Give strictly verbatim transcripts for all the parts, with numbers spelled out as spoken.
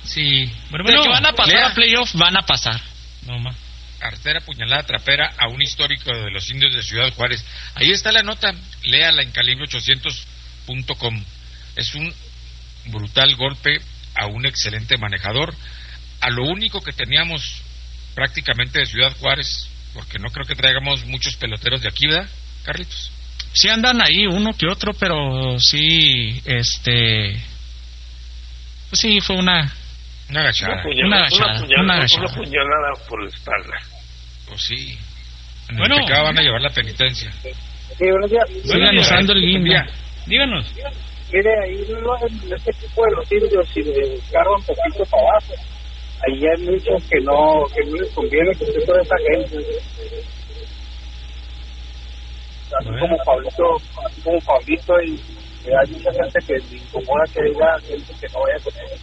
Sí. Pero bueno, que van a pasar lea. a playoff, van a pasar. No más. Artera puñalada trapera a un histórico de los indios de Ciudad Juárez. Ahí está la nota, léala en calibre ochocientos punto com. Es un brutal golpe a un excelente manejador, a lo único que teníamos prácticamente de Ciudad Juárez, porque no creo que traigamos muchos peloteros de aquí, ¿verdad, Carlitos? Sí andan ahí uno que otro, pero sí, este... Pues sí, fue una... Una agachada. Una puñalada, Una agachada, una puñalada, una agachada. una puñalada por la espalda. Pues sí. En Bueno. el pecado van a llevar la penitencia. Sí, buenos días. Sigan usando el guinda. Díganos. Mire, ahí no, en este tipo de los indios, si le cargan un poquito para abajo, ahí hay muchos que no, que no les conviene que esté toda esa gente. Así Bueno. como Pablito, así como Pablito, y, y hay mucha gente que le incomoda que haya gente que no vaya con él.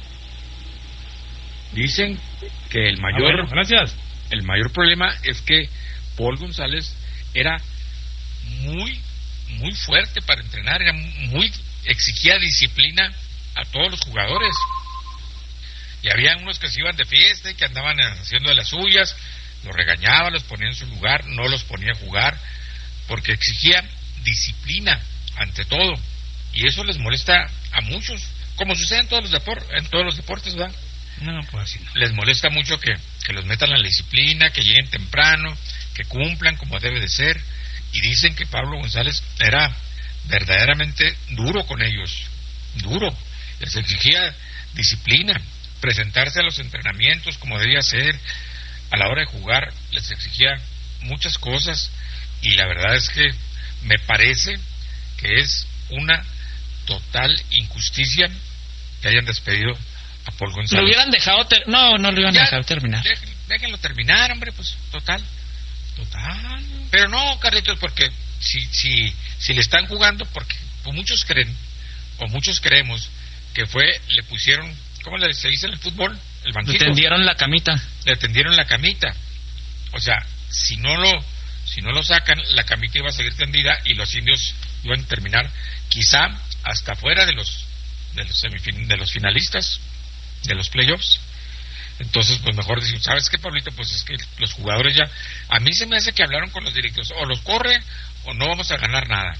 Dicen que el mayor, Ah, bueno, gracias. el mayor problema es que Paul González era muy, muy fuerte para entrenar, era muy, exigía disciplina a todos los jugadores. Y había unos que se iban de fiesta y que andaban haciendo de las suyas, los regañaba, los ponía en su lugar, no los ponía a jugar, porque exigía disciplina ante todo. Y eso les molesta a muchos, como sucede en todos los deportes, en todos los deportes, ¿verdad? No, pues así no. Les molesta mucho que, que los metan a la disciplina, que lleguen temprano, que cumplan como debe de ser. Y dicen que Pablo González era verdaderamente duro con ellos, duro. Les exigía disciplina, presentarse a los entrenamientos como debía ser, a la hora de jugar les exigía muchas cosas. Y la verdad es que me parece que es una total injusticia que hayan despedido a Paul González. Lo hubieran dejado... Ter... No, no lo iban Ya, a dejar terminar. Déjenlo, déjenlo terminar, hombre, pues, total. Total. Pero no, Carlitos, porque si si si le están jugando, porque pues, muchos creen, o muchos creemos, que fue, le pusieron, ¿cómo le se dice en el fútbol? El Le banquito. tendieron la camita. Le tendieron la camita. O sea, si no lo si no lo sacan, la camita iba a seguir tendida y los indios iban a terminar quizá hasta fuera de los de los semifin de los finalistas de los playoffs. Entonces, pues mejor decir, ¿sabes qué, Pablito? Pues es que los jugadores ya, a mí se me hace que hablaron con los directivos, o los corre o no vamos a ganar nada.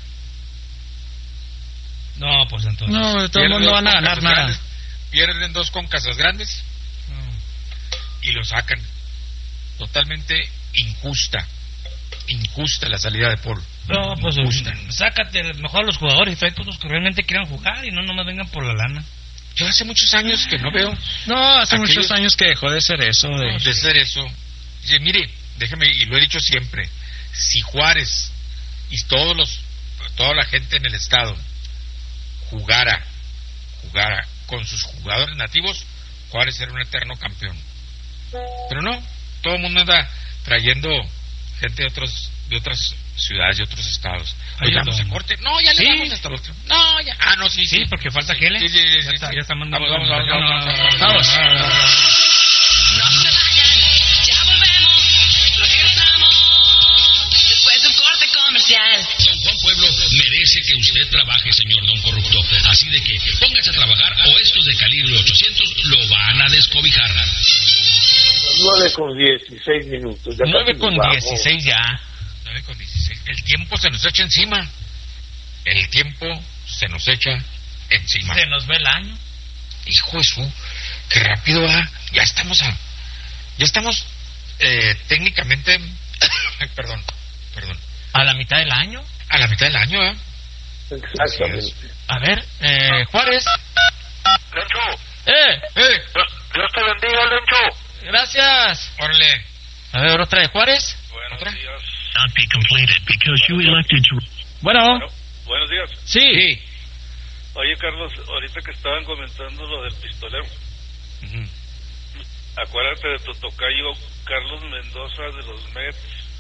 No, pues entonces. No, de todos Pierden modos no dos van a con ganar casas nada. grandes, pierden dos con casas grandes y lo sacan. Totalmente injusta, injusta la salida de Paul. No, pues Injusta. sácate mejor a los jugadores y trae todos los que realmente quieran jugar y no nomás vengan por la lana. Yo hace muchos años que no veo No, hace Aquellos- muchos años que dejó de ser eso. De... de ser eso. Dice, mire, déjeme, y lo he dicho siempre, si Juárez y todos los, toda la gente en el estado jugara, jugara con sus jugadores nativos, Juárez era un eterno campeón. Pero no, todo el mundo anda trayendo gente de otros, de otras ciudades, de otros estados. Ahí Oye, ando. vamos a corte. No, ya le Sí. damos hasta el otro. No, ya. Ah, no, sí, sí. Sí, porque falta Sí, Gele. Sí, sí, sí. Ya sí, está- sí. ya está mandando- Vamos, vamos, vamos, vamos, vamos, Vamos. No se vayan, ya volvemos, regresamos después de un corte comercial. Don Juan Pueblo merece que usted trabaje, señor don corrupto. Así de que póngase a trabajar o estos de calibre ochocientos lo van a descobijar. nueve con dieciséis minutos. Ya nueve casi con nos vamos. dieciséis ya. nueve con dieciséis. El tiempo se nos echa encima. El tiempo se nos echa encima. Se nos ve el año. Hijo de su, qué rápido va. Ya estamos a, ya estamos eh, técnicamente, perdón, perdón, A la mitad del año. a la mitad del año, ¿eh? Exactamente. A ver, eh, Juárez. Lencho, ¡Eh! ¡Eh! Dios te bendiga, Lencho. Gracias. Órale. A ver, otra de Juárez. Buenos ¿Otra? días. Not be completed because you elected to... Bueno, Bueno, buenos días. sí. Sí. Oye, Carlos, ahorita que estaban comentando lo del pistolero, Ujú. acuérdate de tu tocayo Carlos Mendoza de los Mets.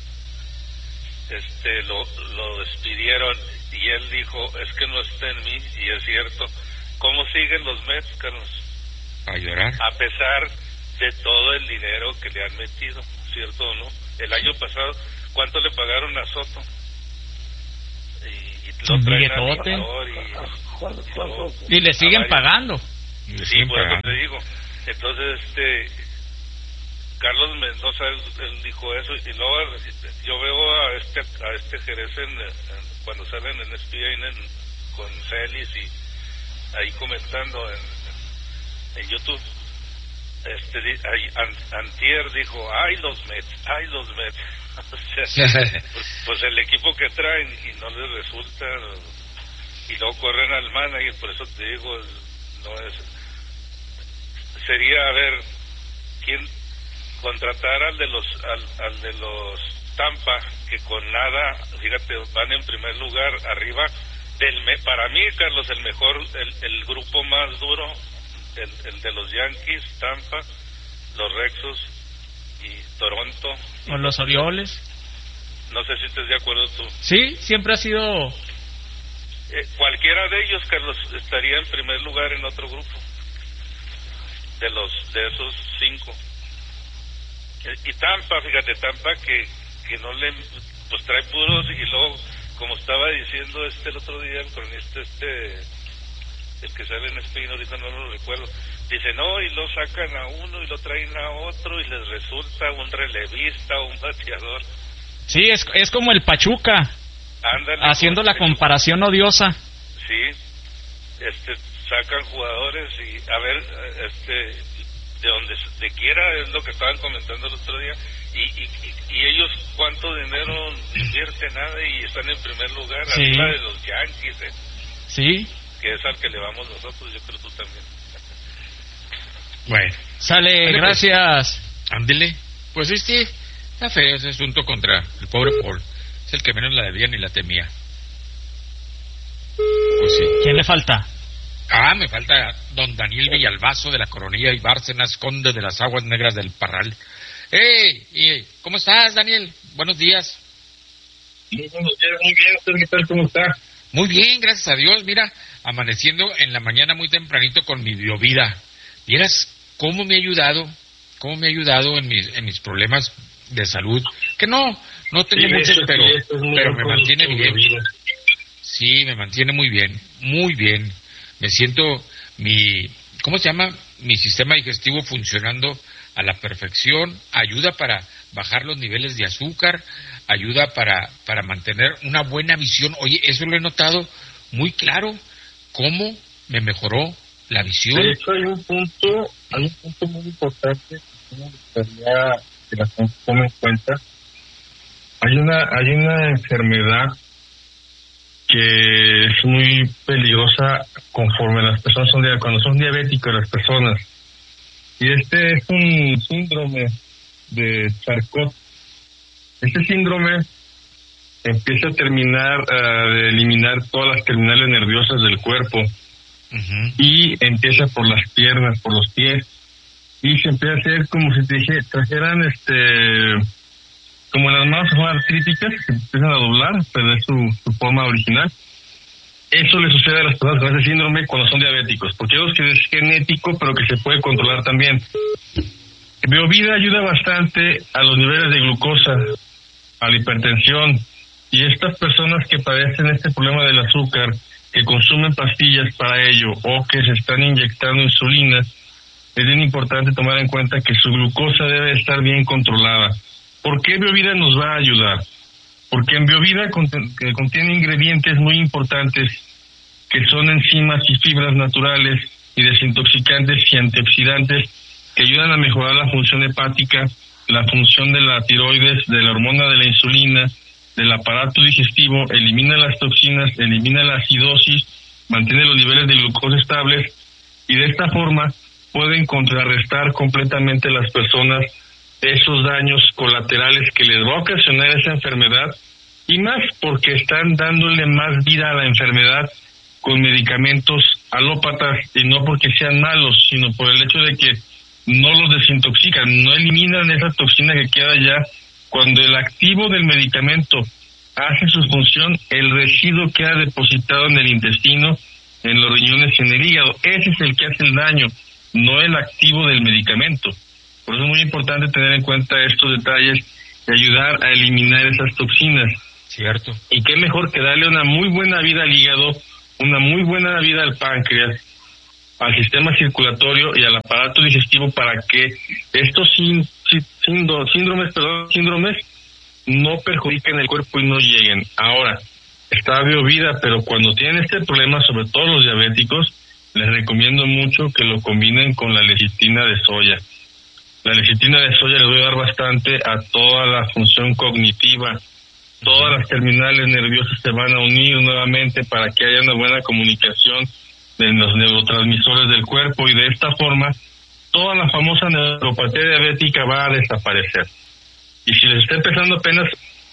Este, lo, lo despidieron y él dijo, es que no está en mí, y es cierto. ¿Cómo siguen los Mets, Carlos? A llorar. A pesar de todo el dinero que le han metido, ¿cierto o no? El año pasado, ¿cuánto le pagaron a Soto? Y, y lo Un traen billetote. a Lindor y, y, Y le siguen a varios. pagando. Y le Sí, siguen por eso pagando. te digo. Entonces, este, Carlos Mendoza, él, él dijo eso, y luego yo veo a este a este Jerez en, en, cuando salen en S P N en, con Celis y ahí comentando en, en YouTube, este, ahí, an, antier dijo, ay los Mets, ay los Mets, o sea, pues, pues el equipo que traen y no les resulta, y luego corren al manager, por eso te digo, no es, sería a ver quién contratar al de los al, al de los Tampa, que con nada, fíjate, van en primer lugar arriba del me, para mí, Carlos, el mejor, el, el grupo más duro, el, el de los Yankees, Tampa, los Rexos y Toronto. O los Orioles. No sé si estés de acuerdo tú. Sí, siempre ha sido... Eh, cualquiera de ellos, Carlos, estaría en primer lugar en otro grupo de los de esos cinco. Eh, y Tampa, fíjate, Tampa que que no le, pues trae puros, y luego, como estaba diciendo este el otro día, el cronista este, el que sale en Espino, dijo, no lo recuerdo, dice, no, y lo sacan a uno y lo traen a otro y les resulta un relevista o un bateador. Sí, es, es como el Pachuca. Ándale, haciendo la comparación odiosa. Sí, este, sacan jugadores y, a ver, este, de donde, de quiera, es lo que estaban comentando el otro día, y, y, y, y ellos cuánto dinero invierten, nada, y están en primer lugar, sí. arriba de los Yankees, eh. Sí. Que es al que le vamos nosotros, yo creo tú también. Bueno. Sale, Ándale, gracias. Ándele. Pues este, está feo ese asunto contra el pobre Paul. Es el que menos la debía ni la temía. Pues sí. ¿Quién le falta? Ah, me falta don Daniel Villalbazo de la Coronilla y Bárcenas, conde de las Aguas Negras del Parral. ¡Hey! ¿Y cómo estás, Daniel? Buenos días. Muy buenos días, muy bien. ¿Usted qué tal? ¿Cómo está? Muy bien, gracias a Dios. Mira, amaneciendo en la mañana muy tempranito con mi biovida. ¿Vieras cómo me ha ayudado? ¿Cómo me ha ayudado en mis, en mis problemas de salud? Que no, no tengo sí, muchos, pero, sí, pero me mantiene bien. Sí, me mantiene muy bien, muy bien. Me siento mi, ¿cómo se llama? Mi sistema digestivo funcionando a la perfección, ayuda para bajar los niveles de azúcar, ayuda para, para mantener una buena visión. Oye, eso lo he notado muy claro, cómo me mejoró la visión. De hecho, hay un punto, hay un punto muy importante que me gustaría que la gente tome en cuenta. Hay una, hay una enfermedad que es muy peligrosa conforme las personas son diabéticas, cuando son diabéticos las personas. Y este es un síndrome de Charcot. Este síndrome empieza a terminar, uh, de eliminar todas las terminales nerviosas del cuerpo. Uh-huh. Y empieza por las piernas, por los pies. Y se empieza a hacer como si te dije, trajeran este, como las manos son artríticas, se empiezan a doblar, pero es su, su forma original. Eso le sucede a las personas con ese síndrome cuando son diabéticos, porque es que es genético, pero que se puede controlar también. Biovida ayuda bastante a los niveles de glucosa, a la hipertensión, y estas personas que padecen este problema del azúcar, que consumen pastillas para ello, o que se están inyectando insulina, es bien importante tomar en cuenta que su glucosa debe estar bien controlada. ¿Por qué Biovida nos va a ayudar? Porque en Biovida contiene, contiene ingredientes muy importantes que son enzimas y fibras naturales y desintoxicantes y antioxidantes que ayudan a mejorar la función hepática, la función de la tiroides, de la hormona de la insulina, del aparato digestivo, elimina las toxinas, elimina la acidosis, mantiene los niveles de glucosa estables, y de esta forma pueden contrarrestar completamente las personas esos daños colaterales que les va a ocasionar esa enfermedad, y más porque están dándole más vida a la enfermedad con medicamentos alópatas, y no porque sean malos, sino por el hecho de que no los desintoxican, no eliminan esa toxina que queda ya. Cuando el activo del medicamento hace su función, el residuo queda depositado en el intestino, en los riñones y en el hígado. Ese es el que hace el daño, no el activo del medicamento. Por eso es muy importante tener en cuenta estos detalles y ayudar a eliminar esas toxinas. Cierto. Y qué mejor que darle una muy buena vida al hígado, una muy buena vida al páncreas, al sistema circulatorio y al aparato digestivo para que estos sínd- sínd- síndromes, perdón, síndromes no perjudiquen el cuerpo y no lleguen. Ahora, está BioVida, pero cuando tienen este problema, sobre todo los diabéticos, les recomiendo mucho que lo combinen con la lecitina de soya. La lecitina de soya les va a ayudar bastante a toda la función cognitiva. Todas las terminales nerviosas se van a unir nuevamente para que haya una buena comunicación de los neurotransmisores del cuerpo, y de esta forma toda la famosa neuropatía diabética va a desaparecer. Y si les está empezando apenas,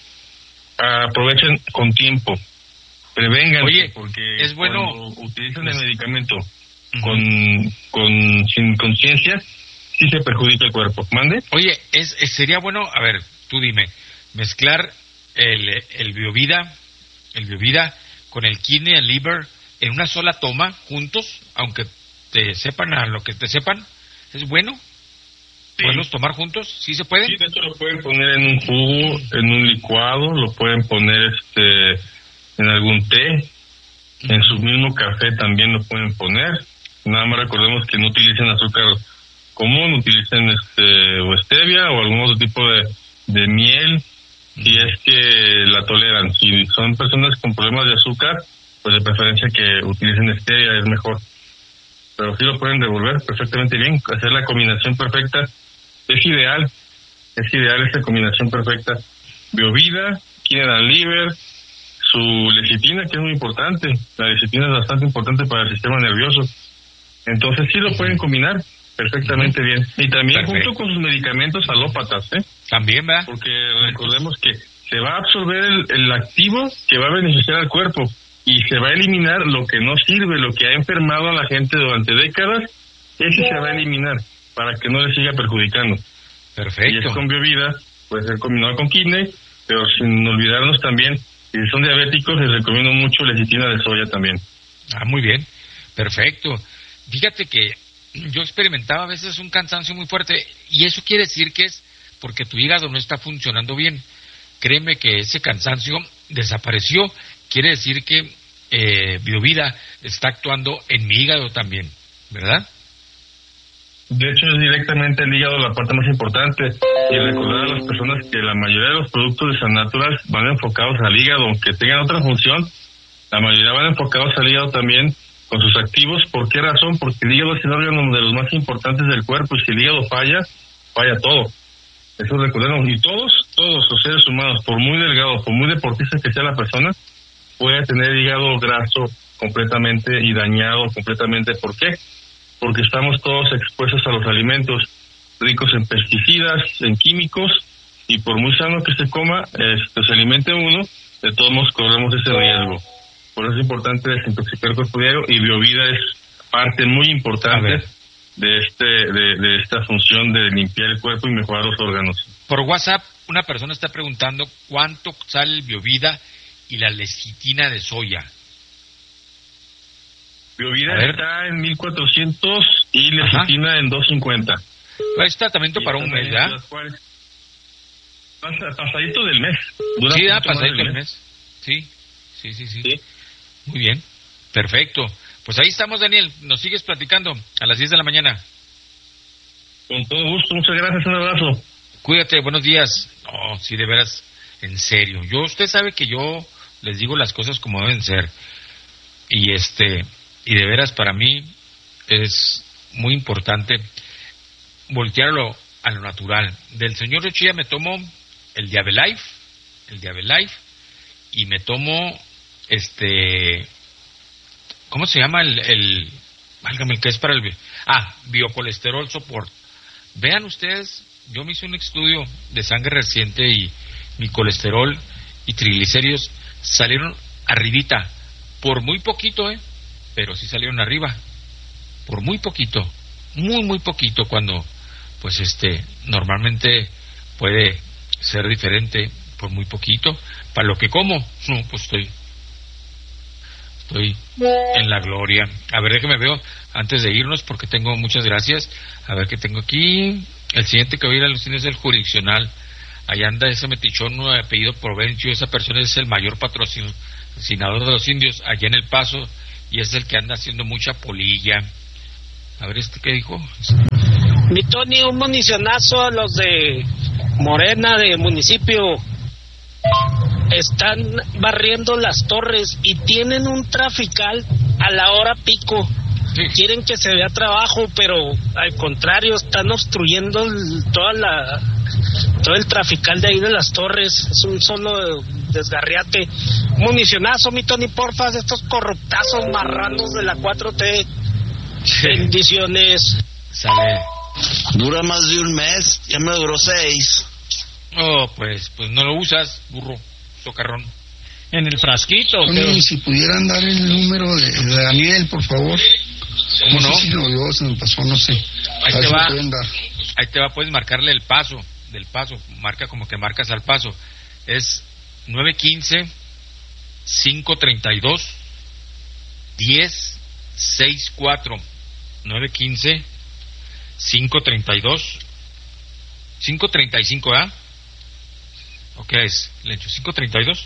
aprovechen con tiempo, prevengan. Oye, porque es bueno cuando utilizan el medicamento uh-huh. con, con sin conciencia, sí se perjudica el cuerpo. ¿Mande? Oye, es, es sería bueno, a ver, tú dime, mezclar el, el BioVida, el BioVida con el kidney y el liver en una sola toma, juntos, aunque te sepan a lo que te sepan, ¿es bueno? Sí. ¿Podemos tomar juntos? ¿Sí se puede? Sí, de hecho lo pueden poner en un jugo, en un licuado, lo pueden poner este en algún té, uh-huh. en su mismo café también lo pueden poner. Nada más recordemos que no utilicen azúcar común, utilicen este o stevia o algún otro tipo de, de miel, uh-huh. si es que la toleran. Si son personas con problemas de azúcar, pues de preferencia que utilicen stevia, es mejor. Pero sí lo pueden devolver perfectamente bien, hacer la combinación perfecta. Es ideal, es ideal esta combinación perfecta. BioVida, Kidney Liver, su lecitina, que es muy importante. La lecitina es bastante importante para el sistema nervioso. Entonces sí lo pueden combinar perfectamente bien. Y también Perfecto. junto con sus medicamentos alópatas, ¿eh? También, ¿verdad? Porque recordemos que se va a absorber el, el activo que va a beneficiar al cuerpo, y se va a eliminar lo que no sirve, lo que ha enfermado a la gente durante décadas, ese se va a eliminar para que no le siga perjudicando. Perfecto. Y es con BioVida, puede ser combinado con kidney, pero sin olvidarnos también, si son diabéticos, les recomiendo mucho lecitina de soya también. Ah, muy bien, perfecto. Fíjate que yo experimentaba a veces un cansancio muy fuerte, y eso quiere decir que es porque tu hígado no está funcionando bien. Créeme que ese cansancio desapareció, quiere decir que eh, BioVida está actuando en mi hígado también, ¿verdad? De hecho, es directamente el hígado la parte más importante, y recordar a las personas que la mayoría de los productos de San Natural van enfocados al hígado, aunque tengan otra función, la mayoría van enfocados al hígado también con sus activos. ¿Por qué razón? Porque el hígado es el órgano de los más importantes del cuerpo, y si el hígado falla, falla todo. Eso recordemos, y todos, todos los seres humanos, por muy delgados, por muy deportistas que sea la persona, puede tener hígado graso completamente y dañado completamente. ¿Por qué? Porque estamos todos expuestos a los alimentos ricos en pesticidas, en químicos, y por muy sano que se coma, este, se alimente uno, de todos modos corremos ese riesgo. Por eso es importante desintoxicar el cuerpo diario, y BioVida es parte muy importante de este de, de esta función de limpiar el cuerpo y mejorar los órganos. Por WhatsApp, una persona está preguntando cuánto sale el BioVida y la lecitina de soya. BioVida está en mil cuatrocientos y lecitina en doscientos cincuenta. Es tratamiento para un mes, ¿verdad? Pasadito del mes. Dura sí, da pasadito del mes. mes. Sí, sí, sí, sí, sí. Muy bien, perfecto. Pues ahí estamos, Daniel. Nos sigues platicando a las diez de la mañana. Con todo gusto, muchas gracias, un abrazo. Cuídate, buenos días. No, sí, de veras, en serio. Yo, usted sabe que yo les digo las cosas como deben ser. Y este, y de veras para mí es muy importante voltearlo a lo natural. Del señor Rochilla me tomo el Diabelife, el Diabelife, y me tomo este, ¿cómo se llama el, el, válgame, el que es para el, ah, biocolesterol support. Vean ustedes, yo me hice un estudio de sangre reciente y mi colesterol y triglicéridos salieron arribita, por muy poquito, eh, pero sí salieron arriba, por muy poquito, muy muy poquito, cuando pues este normalmente puede ser diferente por muy poquito. Para lo que como, no, pues estoy estoy en la gloria. A ver, déjeme veo antes de irnos, porque tengo muchas gracias. A ver qué tengo aquí. El siguiente que voy a ir a los cines es el jurisdiccional. Allá anda ese metichón de apellido Provencio. Esa persona es el mayor patrocinador de los indios allá en El Paso, y es el que anda haciendo mucha polilla, A ver, ¿este qué dijo? Mi Tony, un municionazo a los de Morena, de municipio. Están barriendo las torres y tienen un trafical a la hora pico. Sí. Quieren que se vea trabajo, pero al contrario, están obstruyendo el, toda la todo el trafical de ahí de las torres. Es un solo desgarriate. Municionazo, mi Tony, porfa, de estos corruptazos marranos de la cuatro T. Sí. Bendiciones. Sale. Dura más de un mes, ya me duró seis. Oh, pues, pues no lo usas, burro, socarrón. En el frasquito. Tony, si pudieran dar el número de, de Daniel, por favor. ¿Cómo no? No sé si lo dio, se me pasó, no sé. Ahí te va, ahí te va, puedes marcarle el paso, del paso, marca como que marcas al paso. Es nueve uno cinco, cinco tres dos, uno cero seis cuatro. nueve uno cinco, cinco tres dos, cinco tres cinco, ¿ah? ¿O qué es? Le echo cinco tres dos,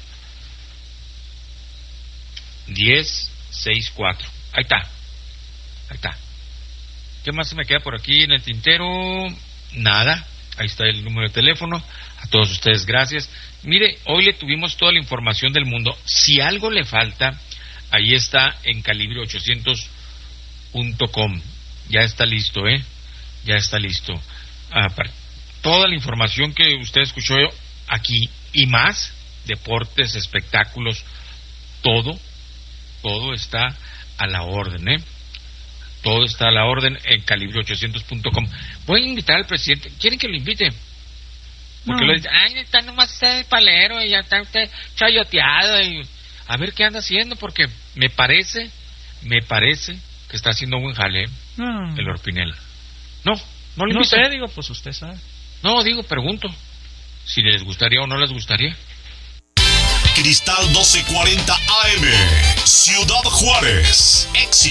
uno cero seis cuatro. Ahí está. Ahí está. ¿Qué más se me queda por aquí en el tintero? Nada. Ahí está el número de teléfono. A todos ustedes, gracias. Mire, hoy le tuvimos toda la información del mundo. Si algo le falta, ahí está en calibre ochocientos punto com. Ya está listo, ¿eh? Ya está listo. Ah, para toda la información que usted escuchó aquí y más, deportes, espectáculos, todo, todo está a la orden, ¿eh? Todo está a la orden en calibre ochocientos punto com. Voy a invitar al presidente. ¿Quieren que lo invite? Porque No. lo dice, ay, está nomás usted de palero y ya está usted chayoteado. Y... a ver qué anda haciendo, porque me parece, me parece que está haciendo buen jale, ¿eh? No. El Orpinel. No, no le No invito. sé, digo, pues usted sabe. No, digo, pregunto. Si les gustaría o no les gustaría. Cristal doce cuarenta A M, Ciudad Juárez, éxito.